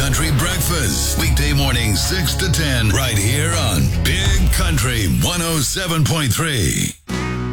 Country Breakfast. Weekday mornings 6 to 10 right here on Big Country 107.3.